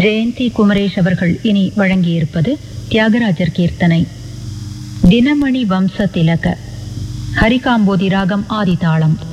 ஜெயந்தி குமரேஷ் அவர்கள் இனி வழங்கியிருப்பது தியாகராஜர் கீர்த்தனை. தினமணி வம்ச திலக, ஹரிகாம்போதி ராகம் ஆதிதாளம்.